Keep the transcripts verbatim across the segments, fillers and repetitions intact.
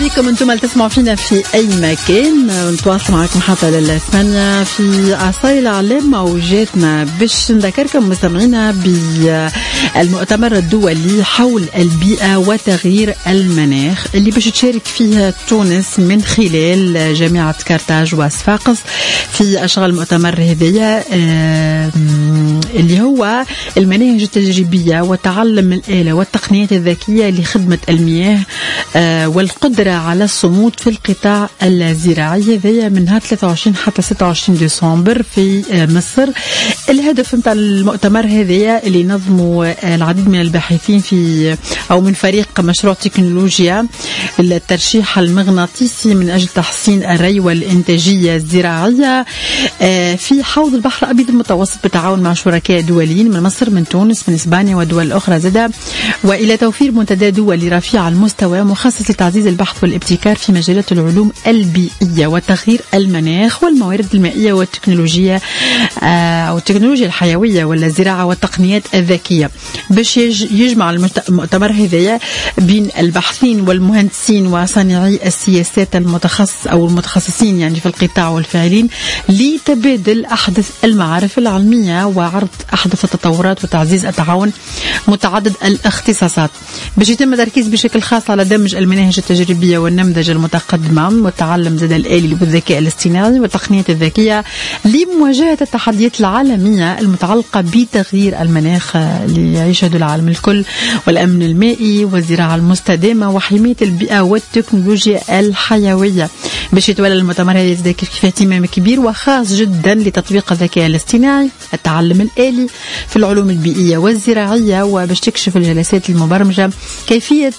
بكم انتم اللي تسمعوا فينا في اي مكان. نتواصل معكم حتى للثمانية في عصايل اعلام موجاتنا باش نذكركم مستمعينا بالمؤتمر الدولي حول البيئة وتغيير المناخ اللي باش تشارك فيها تونس من خلال جامعة كارتاج وصفاقس في اشغال المؤتمر هذايا اللي هو المناهج التجريبية وتعلم الآلة والتقنيات الذكية لخدمة المياه والقدرة على الصمود في القطاع الزراعي. هذا منها ثلاثة وعشرين حتى ستة وعشرين ديسمبر في مصر. الهدف متاع المؤتمر هذا اللي نظموا العديد من الباحثين في أو من فريق مشروع تكنولوجيا الترشيح المغناطيسي من أجل تحسين الري والإنتاجية الزراعية في حوض البحر الأبيض المتوسط بالتعاون مع شركاء دوليين من مصر من تونس من إسبانيا ودول أخرى زادة، وإلى توفير منتدى دولي رفيع المستوى مخصص لتعزيز البحث والابتكار في مجالات العلوم البيئية وتغيير المناخ والموارد المائية والتكنولوجيا أو التكنولوجيا الحيوية والزراعة والتقنيات الذكية، باش يجمع المؤتمر هذايا بين الباحثين والمهندسين وصانعي السياسات المتخصص أو المتخصصين يعني في القطاع والفاعلين لتبادل أحدث المعارف العلمية وعرض أحدث التطورات وتعزيز التعاون متعدد الاختصاصات، باش يتم التركيز بشكل خاص على دمج المناهج التجريبية والنمذجة المتقدمة والتعلم زاد الآلي والذكاء الاصطناعي والتقنيات الذكية لمواجهة التحديات العالمية المتعلقة بتغيير المناخ اللي يعيشه العالم الكل والأمن المائي والزراعة المستدامة وحماية البيئة والتكنولوجيا الحيوية. باش يتولى المؤتمر هذا يزداد في اهتمام كبير وخاص جدا لتطبيق الذكاء الاصطناعي التعلم الآلي في العلوم البيئية والزراعية، وباش تكشف الجلسات المبرمجة كيفية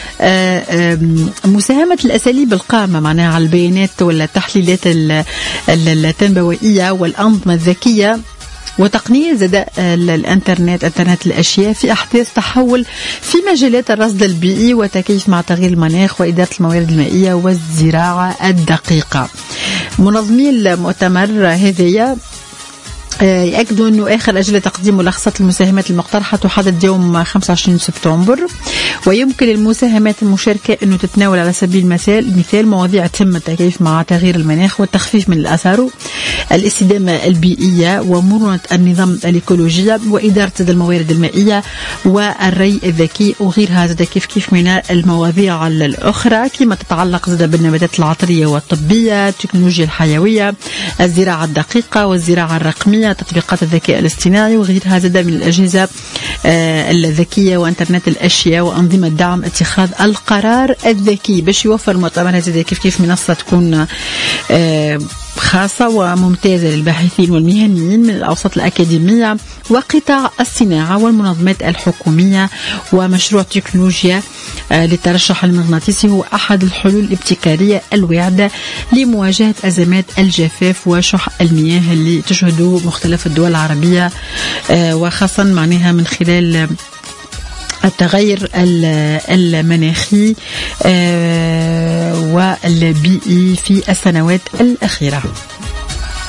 مساهمة الأساليب القائمة معناها على البيانات والتحليلات التنبوية والأنظمة الذكية وتقنية زاد الانترنت انترنت الاشياء في احداث تحول في مجالات الرصد البيئي وتكيف مع تغيير المناخ واداره الموارد المائيه والزراعه الدقيقه. منظمي المؤتمر هذايا يأكدوا أنه آخر أجل تقديم ملخصات المساهمات المقترحة تحدد يوم خمسة وعشرين سبتمبر، ويمكن المساهمات المشاركة أنه تتناول على سبيل المثال مثال مواضيع تم التكيف مع تغيير المناخ والتخفيف من الأثار، الاستدامة البيئية ومرونة النظام الإيكولوجية وإدارة الموارد المائية والري الذكي وغيرها زاد كيف كيف من المواضيع الأخرى كما تتعلق زاد بالنباتات العطرية والطبية، التكنولوجيا الحيوية، الزراعة الدقيقة والزراعة الرقمية، تطبيقات الذكاء الاصطناعي وغيرها زاد من الأجهزة آه الذكية وانترنت الأشياء وأنظمة دعم اتخاذ القرار الذكي، باش يوفر المؤتمر هذا كيف كيف منصة تكون آه خاصة وممتازة للباحثين والمهنيين من الأوساط الأكاديمية وقطاع الصناعة والمنظمات الحكومية. ومشروع تكنولوجيا آه للترشح المغناطيسي هو أحد الحلول الابتكارية الواعدة لمواجهة أزمات الجفاف وشح المياه اللي تشهده مختلف الدول العربية آه وخاصة معناها من خلال التغير المناخي والبيئي في السنوات الأخيرة.